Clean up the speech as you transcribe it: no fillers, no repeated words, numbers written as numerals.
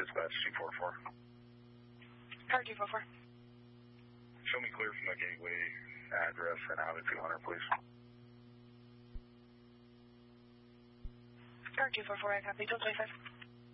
Dispatch 244. Car 244. Show me clear from the gateway address and out at 200, please. Car 244, I copy. 1225.